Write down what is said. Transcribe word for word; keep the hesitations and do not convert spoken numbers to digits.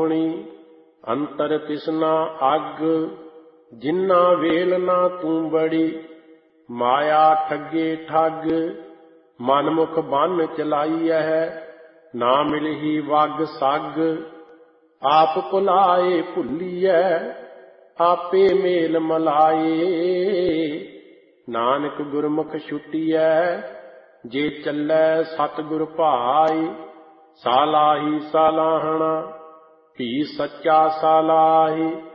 ਹੋਣੀ। ਅੰਤਰ ਤਿਸਨਾ ਅੱਗ ਜਿੰਨਾ ਵੇਲ ਨਾ ਤੂੰ ਬੜੀ। ਮਾਇਆ ਠੱਗੇ ਠੱਗ ਮਨਮੁਖ ਬੰਨ ਚਲਾਈਐ। ਨਾ ਮਿਲਹੀ ਵਗ ਸੱਗ ਆਪ ਭੁਲਾਏ ਭੁੱਲੀਐ। ਆਪੇ ਮੇਲ ਮਲਾਏ ਨਾਨਕ ਗੁਰਮੁਖ ਛੁਟੀਐ। ਜੇ ਚੱਲੈ ਸਤਿਗੁਰ ਭਾਈ ਸਾਲਾਹੀ ਸਾਲਾਹਣਾ। ਭੀ ਸੱਚਾ ਸਾਲਾਹੀ